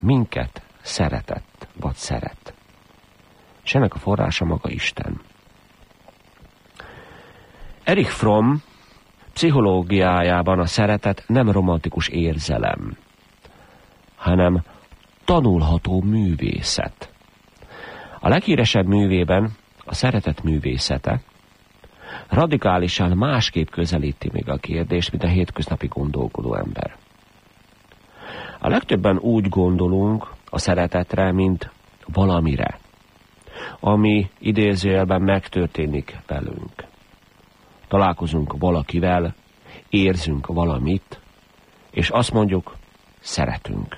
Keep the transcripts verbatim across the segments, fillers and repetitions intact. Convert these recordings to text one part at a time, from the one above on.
minket szeretett, vagy szeret. És ennek a forrása maga Isten. Erich Fromm pszichológiájában a szeretet nem romantikus érzelem, hanem tanulható művészet. A leghíresebb művében, a Szeretet művészete, radikálisan másképp közelíti még a kérdést, mint a hétköznapi gondolkodó ember. A legtöbben úgy gondolunk a szeretetre, mint valamire, ami idézőjelben megtörténik velünk. Találkozunk valakivel, érzünk valamit, és azt mondjuk, szeretünk.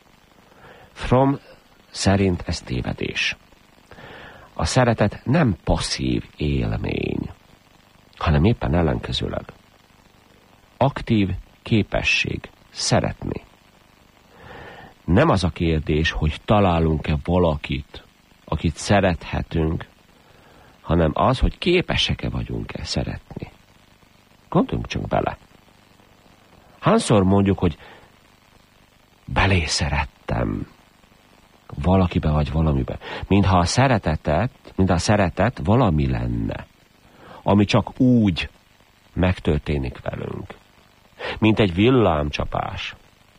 Fromm szerint ez tévedés. A szeretet nem passzív élmény, hanem éppen ellenkezőleg. Aktív képesség szeretni. Nem az a kérdés, hogy találunk-e valakit, akit szerethetünk, hanem az, hogy képesek-e vagyunk-e szeretni. Gondoljunk csak bele. Hányszor mondjuk, hogy belé szerettem valakibe vagy valamibe. Mintha a szeretetet, mintha a szeretet valami lenne, ami csak úgy megtörténik velünk. Mint egy villámcsapás.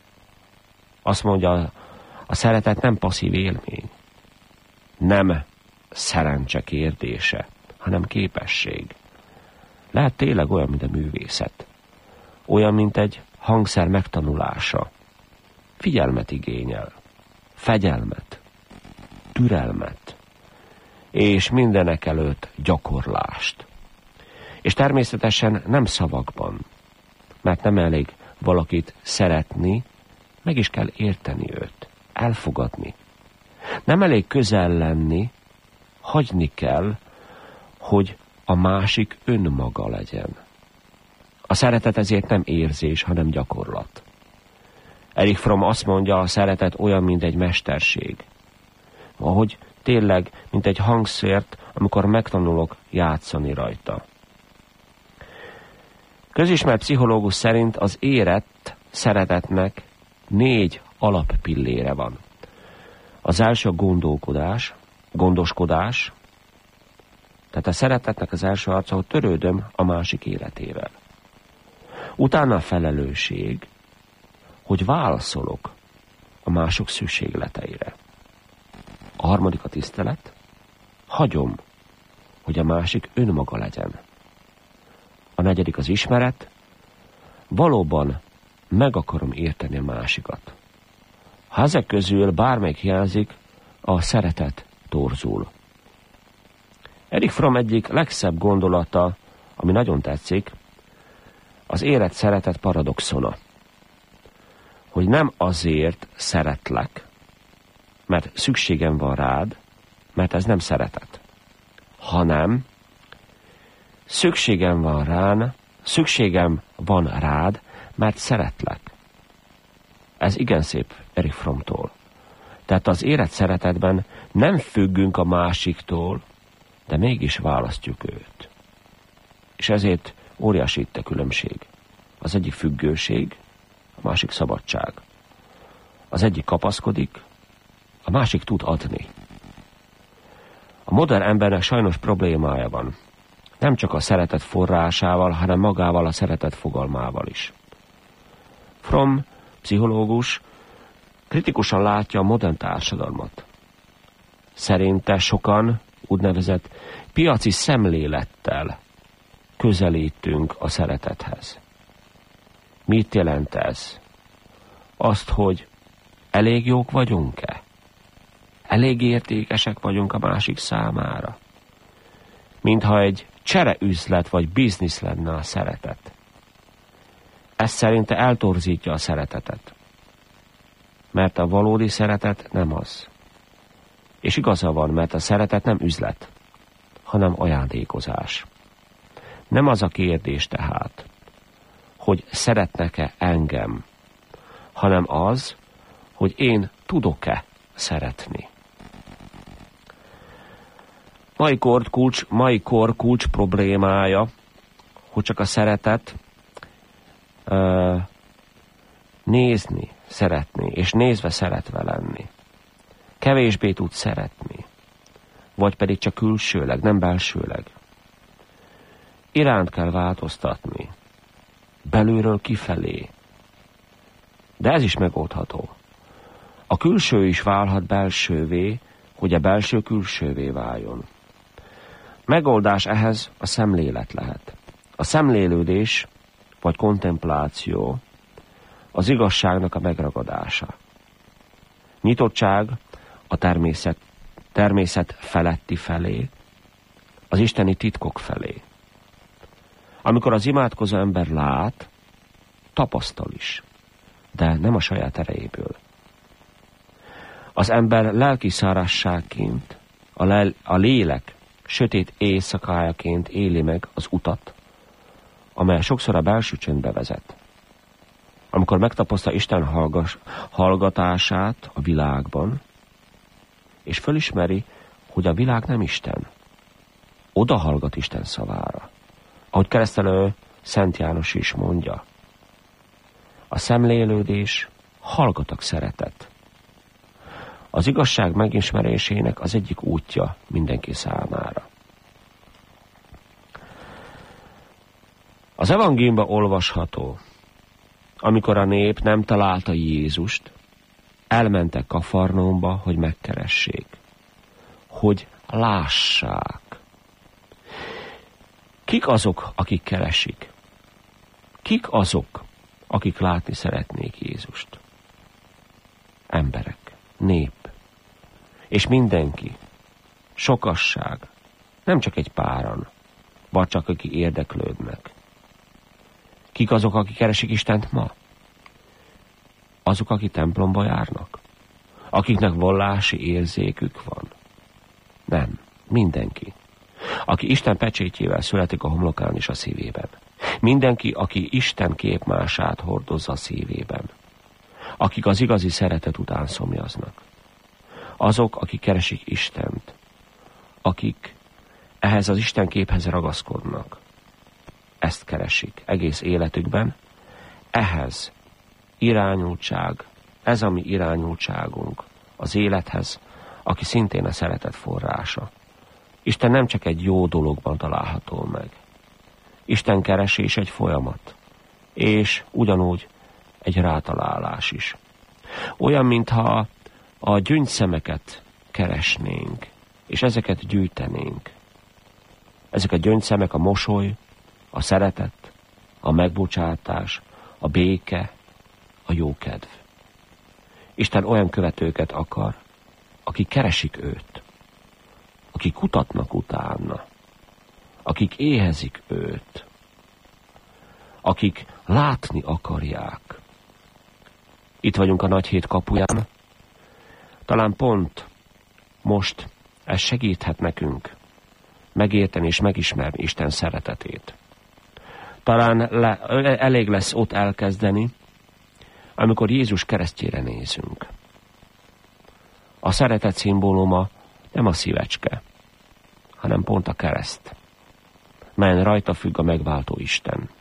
Azt mondja, a szeretet nem passzív élmény. Nem szerencse kérdése, hanem képesség. Lehet tényleg olyan, mint a művészet. Olyan, mint egy hangszer megtanulása. Figyelmet igényel. Fegyelmet. Türelmet. És mindenek előtt gyakorlást. És természetesen nem szavakban. Mert nem elég valakit szeretni, meg is kell érteni őt. Elfogadni. Nem elég közel lenni, hagyni kell, hogy a másik önmaga legyen. A szeretet ezért nem érzés, hanem gyakorlat. Erich Fromm azt mondja, a szeretet olyan, mint egy mesterség. Ahogy tényleg, mint egy hangszert, amikor megtanulok játszani rajta. Közismert pszichológus szerint az érett szeretetnek négy alappillére van. Az első a gondolkodás, gondoskodás, tehát a szeretetnek az első arca, hogy törődöm a másik életével. Utána a felelősség, hogy válaszolok a mások szükségleteire. A harmadik a tisztelet, hagyom, hogy a másik önmaga legyen. A negyedik az ismeret, valóban meg akarom érteni a másikat. Ha ezek közül bármelyik hiányzik, a szeretet torzul. Erich Fromm egyik legszebb gondolata, ami nagyon tetszik, az érett szeretet paradoxona. Hogy nem azért szeretlek, mert szükségem van rád, mert ez nem szeretet, hanem szükségem van rán, szükségem van rád, mert szeretlek. Ez igen szép Erich Frommtól. Tehát az érett szeretetben nem függünk a másiktól, de mégis választjuk őt. És ezért óriási itt a különbség. Az egyik függőség, a másik szabadság. Az egyik kapaszkodik, a másik tud adni. A modern embernek sajnos problémája van. Nem csak a szeretet forrásával, hanem magával a szeretet fogalmával is. Fromm, pszichológus, kritikusan látja a modern társadalmat. Szerinte sokan úgynevezett piaci szemlélettel közelítünk a szeretethez. Mit jelent ez? Azt, hogy elég jók vagyunk-e? Elég értékesek vagyunk a másik számára? Mintha egy csereüzlet vagy biznisz lenne a szeretet. Ez szerinte eltorzítja a szeretetet. Mert a valódi szeretet nem az. És igaza van, mert a szeretet nem üzlet, hanem ajándékozás. Nem az a kérdés tehát, hogy szeretnek-e engem, hanem az, hogy én tudok-e szeretni. Mai kor kulcs, mai kor kulcs problémája, hogy csak a szeretet uh, nézni, szeretni, és nézve szeretve lenni. Kevésbé tud szeretni, vagy pedig csak külsőleg, nem belsőleg. Iránt kell változtatni, belülről kifelé. De ez is megoldható. A külső is válhat belsővé, hogy a belső külsővé váljon. Megoldás ehhez a szemlélet lehet. A szemlélődés, vagy kontempláció az igazságnak a megragadása. Nyitottság a természet, természet feletti felé, az isteni titkok felé. Amikor az imádkozó ember lát, tapasztal is, de nem a saját erejéből. Az ember lelki szárazságként, a, lel, a lélek sötét éjszakájaként éli meg az utat, amely sokszor a belső csöndbe vezet. Amikor megtapasztal Isten hallgas, hallgatását a világban, és fölismeri, hogy a világ nem Isten. Oda hallgat Isten szavára. Ahogy keresztelő Szent János is mondja. A szemlélődés hallgatak szeretet. Az igazság megismerésének az egyik útja mindenki számára. Az evangéliumban olvasható, amikor a nép nem találta Jézust, elmentek Kafarnaumba, hogy megkeressék, hogy lássák. Kik azok, akik keresik? Kik azok, akik látni szeretnék Jézust? Emberek, nép, és mindenki, sokasság, nem csak egy páran, vagy csak akik érdeklődnek. Kik azok, akik keresik Istent ma? Azok, akik templomba járnak? Akiknek vallási érzékük van? Nem, mindenki. Aki Isten pecsétjével születik a homlokán és a szívében. Mindenki, aki Isten képmását hordozza a szívében. Akik az igazi szeretet után szomjaznak. Azok, akik keresik Istent. Akik ehhez az Isten képhez ragaszkodnak. Ezt keresik egész életükben. Ehhez irányultság, ez a mi irányultságunk az élethez, aki szintén a szeretet forrása. Isten nem csak egy jó dologban található meg. Isten keresés egy folyamat, és ugyanúgy egy rátalálás is. Olyan, mintha a gyöngyszemeket keresnénk, és ezeket gyűjtenénk. Ezek a gyöngyszemek a mosoly, a szeretet, a megbocsátás, a béke, a jókedv. Isten olyan követőket akar, akik keresik őt, akik kutatnak utána, akik éhezik őt, akik látni akarják. Itt vagyunk a nagy hét kapuján, talán pont most ez segíthet nekünk megérteni és megismerni Isten szeretetét. Talán le, elég lesz ott elkezdeni, amikor Jézus keresztjére nézünk. A szeretet szimbóluma nem a szívecske, hanem pont a kereszt, melyen rajta függ a megváltó Isten.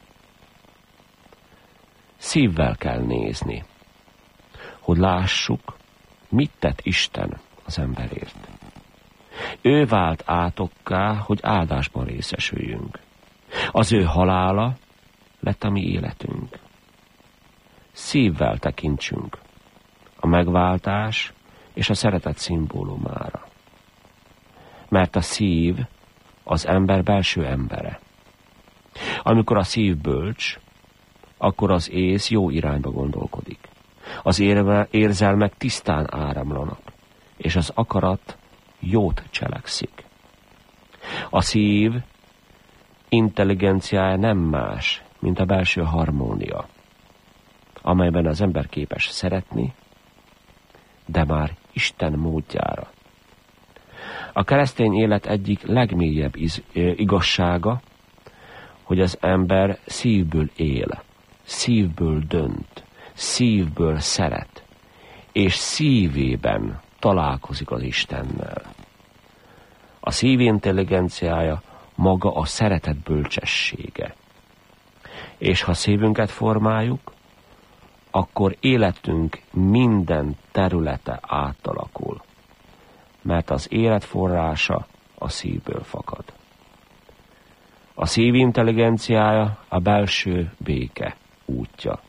Szívvel kell nézni, hogy lássuk, mit tett Isten az emberért. Ő vált átokká, hogy áldásban részesüljünk. Az ő halála lett a mi életünk. Szívvel tekintsünk a megváltás és a szeretet szimbólumára. Mert a szív az ember belső embere. Amikor a szív bölcs, akkor az ész jó irányba gondolkodik. Az érzelmek tisztán áramlanak, és az akarat jót cselekszik. A szív intelligenciája nem más, mint a belső harmónia, amelyben az ember képes szeretni, de már Isten módjára. A keresztény élet egyik legmélyebb igazsága, hogy az ember szívből él, szívből dönt, szívből szeret, és szívében találkozik az Istennel. A szív intelligenciája maga a szeretet bölcsessége. És ha szívünket formáljuk, akkor életünk minden területe átalakul, mert az élet forrása a szívből fakad. A szív intelligenciája a belső béke útja.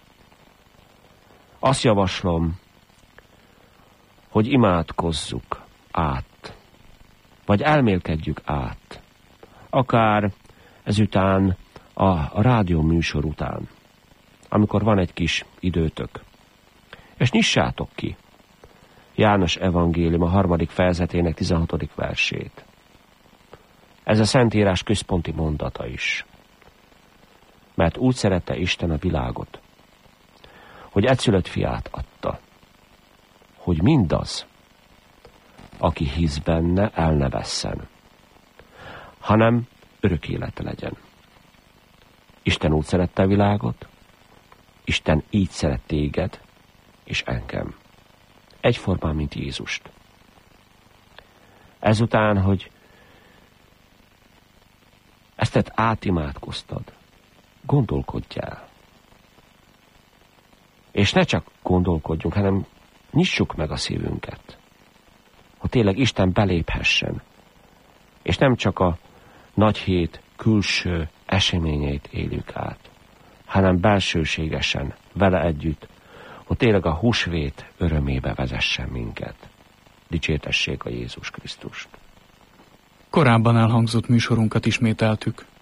Azt javaslom, hogy imádkozzuk át, vagy elmélkedjük át, akár ezután a, a rádió műsor után, amikor van egy kis időtök. És nyissátok ki János evangélium a harmadik fejezetének tizenhatodik versét. Ez a Szentírás központi mondata is. Mert úgy szerette Isten a világot, hogy egyszülött fiát adta, hogy mindaz, aki hisz benne, el ne vesszen, hanem örök élete legyen. Isten úgy szerette a világot, Isten így szeret téged és engem. Egyformán, mint Jézust. Ezután, hogy ezt te átimádkoztad, gondolkodj el. És ne csak gondolkodjunk, hanem nyissuk meg a szívünket, hogy tényleg Isten beléphessen, és nem csak a nagy hét külső eseményeit éljük át, hanem belsőségesen, vele együtt, hogy tényleg a húsvét örömébe vezessen minket. Dicsértessék a Jézus Krisztust. Korábban elhangzott műsorunkat ismételtük.